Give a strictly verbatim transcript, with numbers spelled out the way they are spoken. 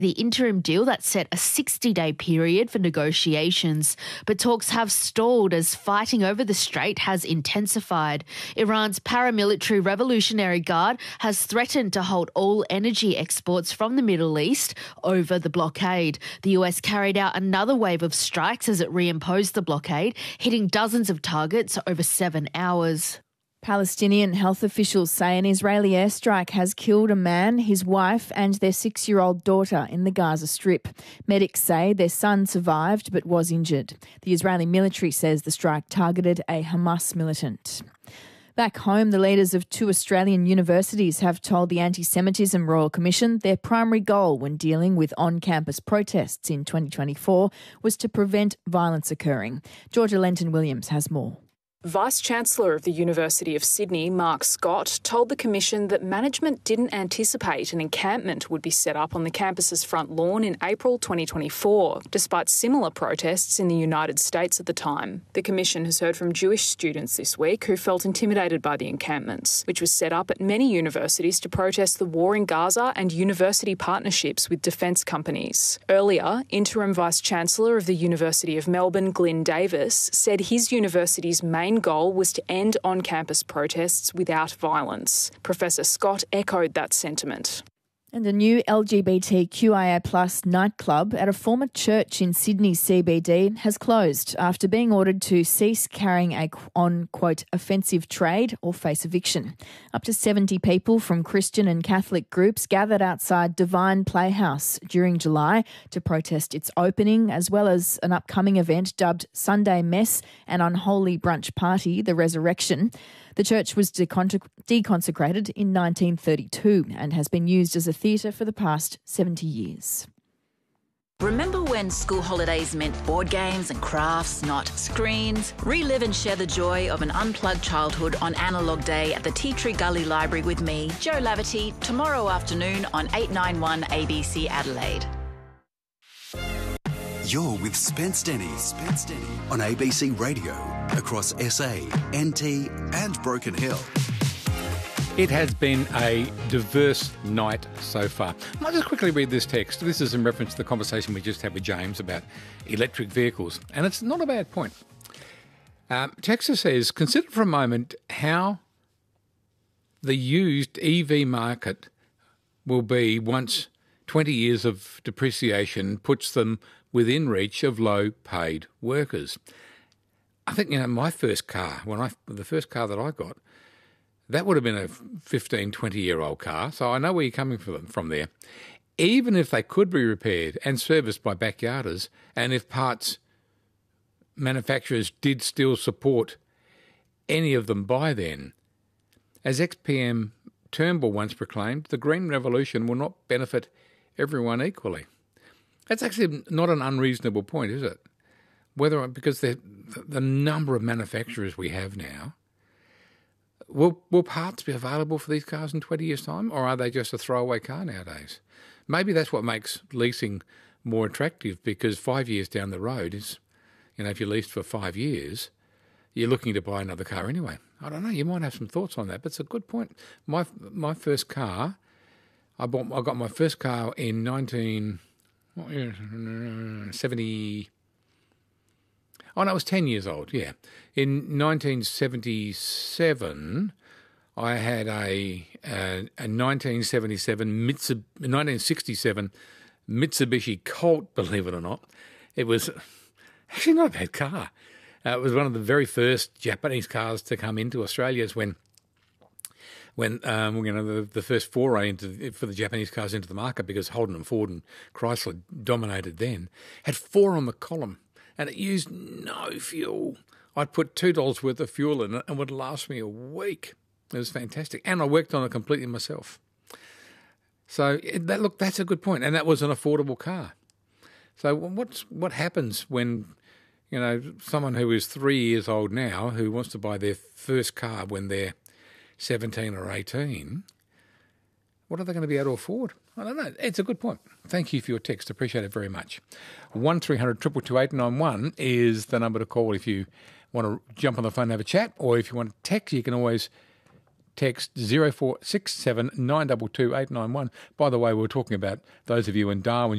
the interim deal that set a sixty-day period for negotiations. But talks have stalled as fighting over the strait has intensified. Iran's paramilitary Revolutionary Guard has threatened to halt all energy exports from the Middle East over the blockade. The U S carried out another wave of strikes as it reimposed the blockade, hitting dozens of targets over seven hours. Palestinian health officials say an Israeli airstrike has killed a man, his wife and their six-year-old daughter in the Gaza Strip. Medics say their son survived but was injured. The Israeli military says the strike targeted a Hamas militant. Back home, the leaders of two Australian universities have told the Anti-Semitism Royal Commission their primary goal when dealing with on-campus protests in twenty twenty-four was to prevent violence occurring. Georgia Lenton-Williams has more. Vice-Chancellor of the University of Sydney, Mark Scott, told the Commission that management didn't anticipate an encampment would be set up on the campus's front lawn in April twenty twenty-four, despite similar protests in the United States at the time. The Commission has heard from Jewish students this week who felt intimidated by the encampments, which was set up at many universities to protest the war in Gaza and university partnerships with defence companies. Earlier, Interim Vice-Chancellor of the University of Melbourne, Glyn Davis, said his university's main goal was to end on-campus protests without violence. Professor Scott echoed that sentiment. And a new L G B T Q I A plus nightclub at a former church in Sydney's C B D has closed after being ordered to cease carrying a, on, quote, offensive trade or face eviction. Up to seventy people from Christian and Catholic groups gathered outside Divine Playhouse during July to protest its opening, as well as an upcoming event dubbed Sunday Mess and Unholy Brunch Party, The Resurrection. The church was deconsecrated in nineteen thirty-two and has been used as a theatre for the past seventy years. Remember when school holidays meant board games and crafts, not screens? Relive and share the joy of an unplugged childhood on Analogue Day at the Tea Tree Gully Library with me, Jo Laverty, tomorrow afternoon on eight ninety-one A B C Adelaide. You're with Spence Denny, Spence Denny on A B C Radio across S A, N T and Broken Hill. It has been a diverse night so far. I'll just quickly read this text. This is in reference to the conversation we just had with James about electric vehicles, and it's not a bad point. Um, Texas says, consider for a moment how the used E V market will be once twenty years of depreciation puts them within reach of low-paid workers. I think, you know, my first car, when I the first car that I got, that would have been a fifteen, twenty-year-old car, so I know where you're coming from, from there. Even if they could be repaired and serviced by backyarders, and if parts manufacturers did still support any of them by then, as ex P M Turnbull once proclaimed, the Green Revolution will not benefit everyone equally. That's actually not an unreasonable point, is it? Whether because the the number of manufacturers we have now, will will parts be available for these cars in twenty years' time, or are they just a throwaway car nowadays? Maybe that's what makes leasing more attractive, because five years down the road is, you know, if you leased for five years, you're looking to buy another car anyway. I don't know. You might have some thoughts on that, but it's a good point. My my first car, I bought. I got my first car in nineteen seventy. Oh, no, I was ten years old, yeah. In nineteen seventy-seven, I had a a, a nineteen seventy-seven Mitsubishi, nineteen sixty-seven Mitsubishi Colt, believe it or not. It was actually not a bad car. Uh, it was one of the very first Japanese cars to come into Australia. It's when, when um, you know, the, the first foray into for the Japanese cars into the market, because Holden and Ford and Chrysler dominated then. Had four on the column, and it used no fuel. I'd put two dollars worth of fuel in it and it would last me a week. It was fantastic. And I worked on it completely myself. So that look, that's a good point. And that was an affordable car. So what's what happens when, you know, someone who is three years old now who wants to buy their first car when they're seventeen or eighteen, what are they going to be able to afford? I don't know. It's a good point. Thank you for your text. Appreciate it very much. one three hundred two two two eight nine one is the number to call if you want to jump on the phone and have a chat, or if you want to text, you can always text zero four six seven nine two two eight nine one. By the way, we we're talking about those of you in Darwin